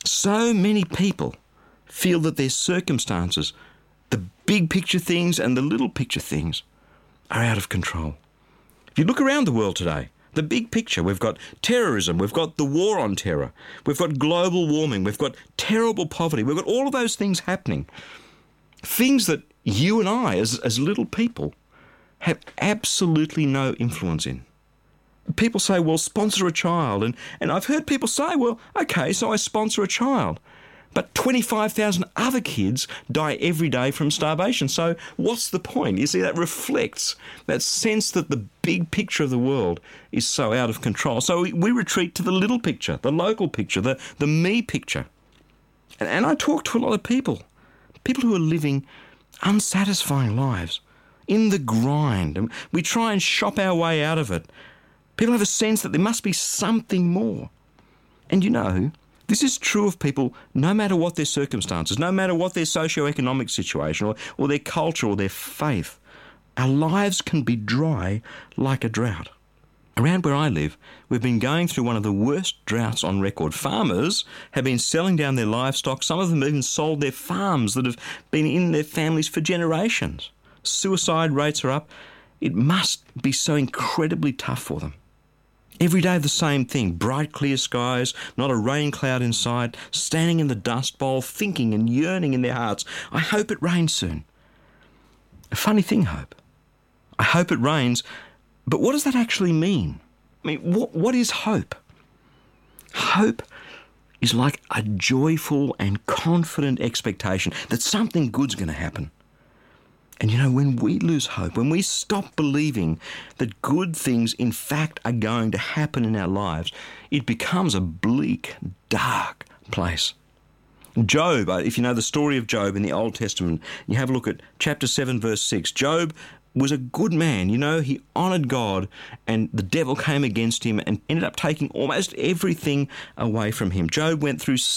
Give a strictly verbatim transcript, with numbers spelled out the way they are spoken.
So many people feel that their circumstances, the big picture things and the little picture things, are out of control. If you look around the world today, the big picture, we've got terrorism, we've got the war on terror, we've got global warming, we've got terrible poverty, we've got all of those things happening. Things that you and I, as, as little people, have absolutely no influence in. People say, well, sponsor a child. And, and I've heard people say, well, okay, so I sponsor a child. But twenty-five thousand other kids die every day from starvation. So what's the point? You see, that reflects that sense that the big picture of the world is so out of control. So we, we retreat to the little picture, the local picture, the, the me picture. And, and I talk to a lot of people, people who are living unsatisfying lives, in the grind. And we try and shop our way out of it. People have a sense that there must be something more. And you know, this is true of people no matter what their circumstances, no matter what their socio-economic situation or, or their culture or their faith. Our lives can be dry like a drought. Around where I live, we've been going through one of the worst droughts on record. Farmers have been selling down their livestock. Some of them even sold their farms that have been in their families for generations. Suicide rates are up. It must be so incredibly tough for them. Every day the same thing, bright clear skies, not a rain cloud in sight, standing in the dust bowl, thinking and yearning in their hearts, I hope it rains soon. A funny thing, hope. I hope it rains, but what does that actually mean? I mean, what what is hope? Hope is like a joyful and confident expectation that something good's going to happen. And you know, when we lose hope, when we stop believing that good things in fact are going to happen in our lives, it becomes a bleak, dark place. Job, if you know the story of Job in the Old Testament, you have a look at chapter seven, verse six. Job was a good man, you know, he honoured God, and the devil came against him and ended up taking almost everything away from him. Job went through